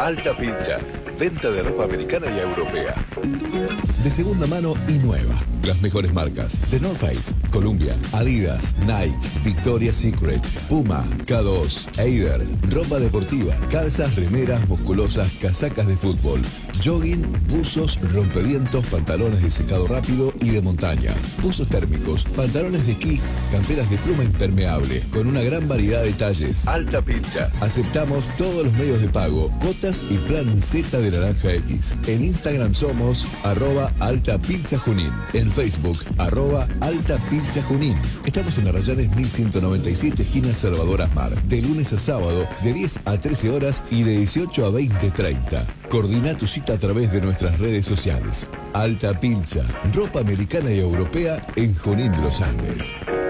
Alta Pilcha, venta de ropa americana y europea. De segunda mano y nueva. Las mejores marcas: The North Face, Columbia, Adidas, Nike, Victoria's Secret, Puma, K2, Eider, ropa deportiva, calzas, remeras, musculosas, casacas de fútbol, jogging, buzos, rompevientos, pantalones de secado rápido y de montaña, buzos térmicos, pantalones de esquí, camperas de pluma impermeable, con una gran variedad de talles. Alta Pilcha. Aceptamos todos los medios de pago, cuotas y plan Z de Naranja X. En Instagram somos @AltaPilchaJunín. En Facebook @AltaPilchaJunín. Estamos en Arrayanes 1197, esquina Salvador Asmar. De lunes a sábado, de 10 a 13 horas y de 18 a 20:30. Coordina tu cita a través de nuestras redes sociales. Alta Pilcha, ropa americana y europea en Junín de los Andes.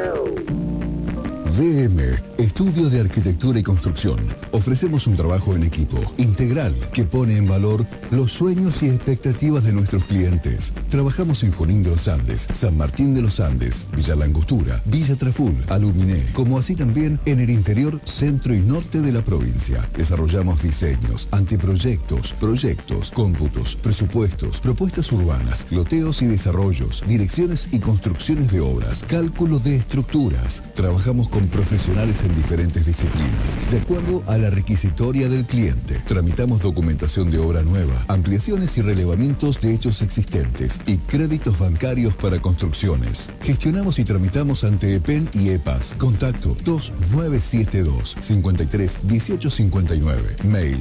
DM, Estudio de Arquitectura y Construcción. Ofrecemos un trabajo en equipo, integral, que pone en valor los sueños y expectativas de nuestros clientes. Trabajamos en Junín de los Andes, San Martín de los Andes, Villa La Angostura, Villa Traful, Aluminé, como así también en el interior, centro y norte de la provincia. Desarrollamos diseños, anteproyectos, proyectos, cómputos, presupuestos, propuestas urbanas, loteos y desarrollos, direcciones y construcciones de obras, cálculo de estructuras. Trabajamos con profesionales en diferentes disciplinas, de acuerdo a la requisitoria del cliente. Tramitamos documentación de obra nueva, ampliaciones y relevamientos de hechos existentes y créditos bancarios para construcciones. Gestionamos y tramitamos ante EPEN y EPAS. Contacto 2972 53 18 59. Mail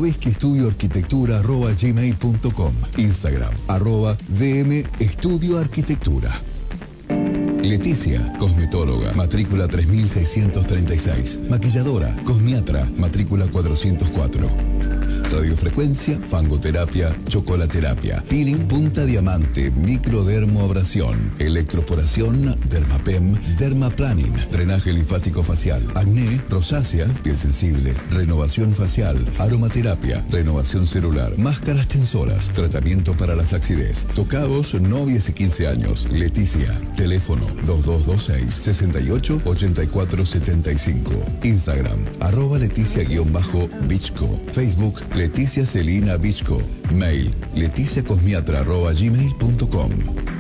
markovesquiestudioarquitectura@gmail.com. Instagram @dmestudioarquitectura. Leticia, cosmetóloga, matrícula 3636. Maquilladora, cosmiatra, matrícula 404. Radiofrecuencia, fangoterapia, chocolaterapia, peeling, punta diamante, microdermoabrasión, electroporación, dermapem, dermaplaning, drenaje linfático facial, acné, rosácea, piel sensible, renovación facial, aromaterapia, renovación celular, máscaras tensoras, tratamiento para la flacidez, tocados, novias y 15 años. Leticia, teléfono 2226 68 84 75. Instagram @Leticia_Bichco. Facebook Leticia Celina Bichco. Mail leticiacosmiatra@gmail.com.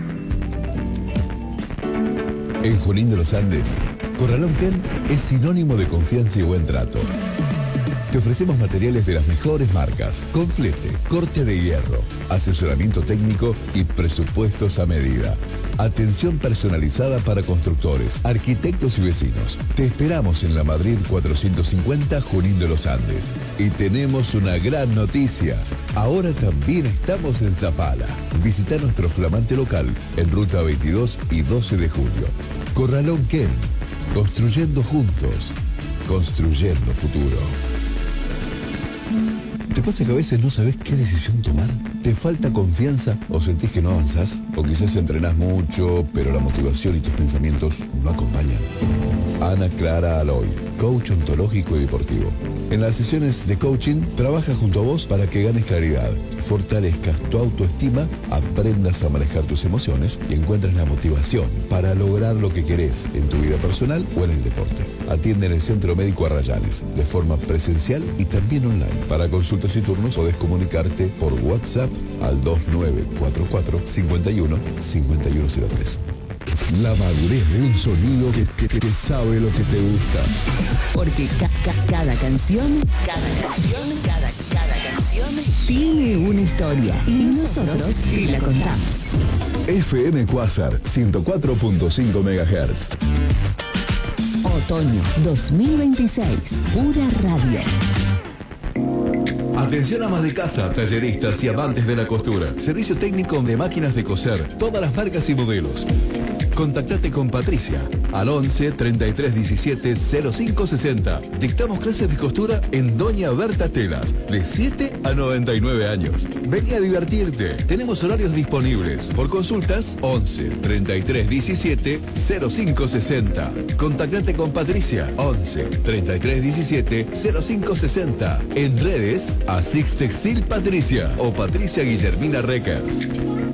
En Junín de los Andes, Corralón Ken es sinónimo de confianza y buen trato. Te ofrecemos materiales de las mejores marcas, con flete, corte de hierro, asesoramiento técnico y presupuestos a medida. Atención personalizada para constructores, arquitectos y vecinos. Te esperamos en la Madrid 450, Junín de los Andes. Y tenemos una gran noticia. Ahora también estamos en Zapala. Visita nuestro flamante local en Ruta 22 y 12 de julio. Corralón Ken. Construyendo juntos. Construyendo futuro. ¿Te pasa que a veces no sabes qué decisión tomar? ¿Te falta confianza o sentís que no avanzás? ¿O quizás entrenás mucho, pero la motivación y tus pensamientos no acompañan? Ana Clara Aloy, coach ontológico y deportivo. En las sesiones de coaching, trabaja junto a vos para que ganes claridad, fortalezcas tu autoestima, aprendas a manejar tus emociones y encuentres la motivación para lograr lo que querés en tu vida personal o en el deporte. Atiende en el Centro Médico Arrayanes, de forma presencial y también online. Para consultas y turnos podés comunicarte por WhatsApp al 2944 51 5103. La madurez de un sonido que sabe lo que te gusta. Porque cada canción tiene una historia y nosotros la contamos. FM Quasar 104.5 MHz. Otoño 2026, pura radio. Atención amas de casa, talleristas y amantes de la costura. Servicio técnico de máquinas de coser, todas las marcas y modelos. Contactate con Patricia al 11 33 17 05 60. Dictamos clases de costura en Doña Berta Telas, de 7 a 99 años. Vení a divertirte. Tenemos horarios disponibles. Por consultas, 11 33 17 05 60. Contactate con Patricia, 11 33 17 05 60. En redes, Asix Textil Patricia o Patricia Guillermina Records.